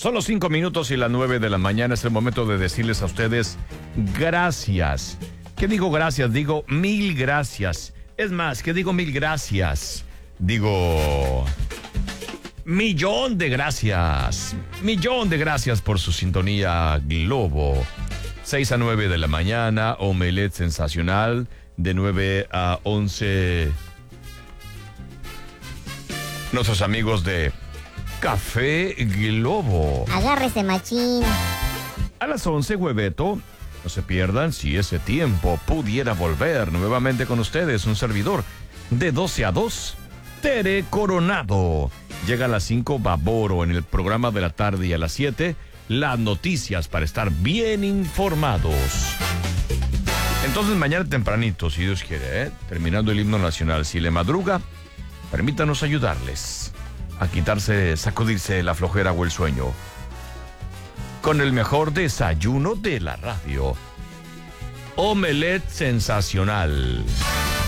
Son los 5 minutos y las 9 de la mañana. Es el momento de decirles a ustedes gracias. ¿Qué digo gracias? Digo mil gracias. Es más, ¿qué digo mil gracias? Digo millón de gracias. Millón de gracias por su sintonía Globo. 6 a 9 de la mañana, Omelette Sensacional. De 9 a 11, nuestros amigos de Café Globo. Agárrese, machín. A las 11, Hueveto. No se pierdan si ese tiempo pudiera volver. Nuevamente con ustedes, un servidor. De 12 a 2, Tere Coronado. Llega a las 5, Baboro en el programa de la tarde. Y a las 7, las noticias para estar bien informados. Entonces mañana tempranito, si Dios quiere, terminando el himno nacional, si le madruga, permítanos ayudarles a quitarse, sacudirse la flojera o el sueño con el mejor desayuno de la radio. Omelette Sensacional.